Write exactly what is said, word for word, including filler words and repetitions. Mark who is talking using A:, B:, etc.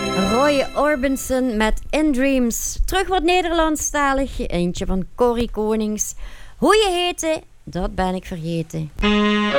A: Roy Orbison met In Dreams. Terug wat Nederlandstalig. Eentje van Corrie Konings. Hoe je heette, dat ben ik vergeten.